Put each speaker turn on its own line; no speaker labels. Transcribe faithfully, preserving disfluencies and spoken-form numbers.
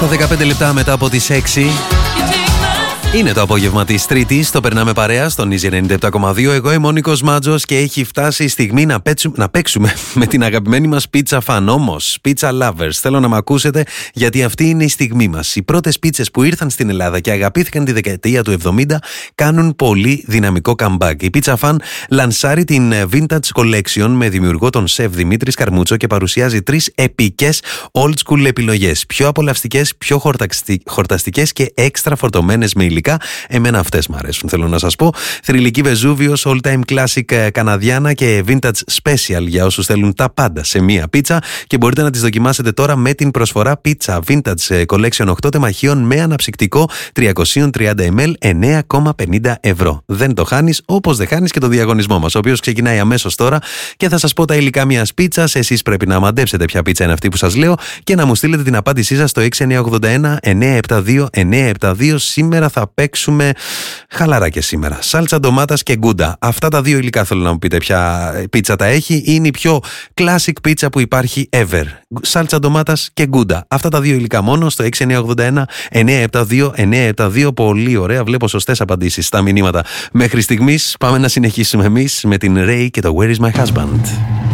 δεκαπέντε λεπτά μετά από τις έξι. Είναι το απόγευμα της Τρίτης, το περνάμε παρέα στον Easy ενενήντα επτά κόμμα δύο. Εγώ είμαι ο Νίκος Μάτζος και έχει φτάσει η στιγμή να, πέτσουμε, να παίξουμε με την αγαπημένη μας πίτσα φαν. Όμως, pizza lovers, θέλω να μ' ακούσετε γιατί αυτή είναι η στιγμή μας. Οι πρώτες πίτσες που ήρθαν στην Ελλάδα και αγαπήθηκαν τη δεκαετία του εβδομήντα κάνουν πολύ δυναμικό comeback. Η pizza fan λανσάρει την Vintage Collection με δημιουργό τον σεφ Δημήτρη Σκαρμούτσο και παρουσιάζει τρεις επικές old school επιλογές. Πιο απολαυστικές, πιο χορταστικές και έξτρα φορτωμένες με υλικά. Εμένα αυτές μου αρέσουν, θέλω να σας πω. Θρυλική Βεζούβιος, all time classic καναδιάνα και vintage special για όσους θέλουν τα πάντα σε μία πίτσα. Και μπορείτε να τις δοκιμάσετε τώρα με την προσφορά Pizza Vintage Collection οκτώ τεμαχίων με αναψυκτικό τριακόσια τριάντα μιλιλίτρα εννέα κόμμα πενήντα ευρώ. Δεν το χάνεις, όπως δεν χάνεις και το διαγωνισμό μας, ο οποίος ξεκινάει αμέσως τώρα και θα σας πω τα υλικά μιας πίτσας. Εσείς πρέπει να μαντέψετε ποια πίτσα είναι αυτή που σας λέω και να μου στείλετε την απάντησή σας στο έξι εννιά οκτώ ένα εννιά επτά δύο εννιά επτά δύο. Σήμερα θα παίξουμε χαλαρά και σήμερα. Σάλτσα ντομάτας και γκούντα. Αυτά τα δύο υλικά θέλω να μου πείτε ποια πίτσα τα έχει. Είναι η πιο classic πίτσα που υπάρχει ever. Σάλτσα ντομάτας και γκούντα. Αυτά τα δύο υλικά μόνο στο έξι εννιά οκτώ ένα εννιά επτά δύο εννιά επτά δύο. Πολύ ωραία. Βλέπω σωστές απαντήσεις στα μηνύματα. Μέχρι στιγμής πάμε να συνεχίσουμε εμείς με την Ray και το Where is my husband.